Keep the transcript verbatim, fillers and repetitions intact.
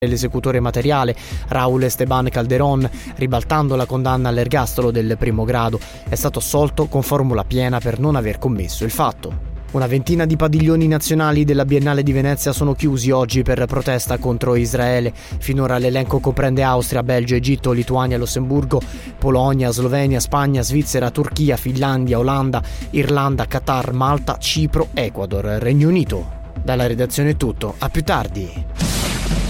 l'esecutore materiale, Raúl Esteban Calderón, ribaltando la condanna all'ergastolo del primo grado. È stato assolto con formula piena per non aver commesso il fatto. Una ventina di padiglioni nazionali della Biennale di Venezia sono chiusi oggi per protesta contro Israele. Finora l'elenco comprende Austria, Belgio, Egitto, Lituania, Lussemburgo, Polonia, Slovenia, Spagna, Svizzera, Turchia, Finlandia, Olanda, Irlanda, Qatar, Malta, Cipro, Ecuador, Regno Unito. Dalla redazione è tutto, a più tardi.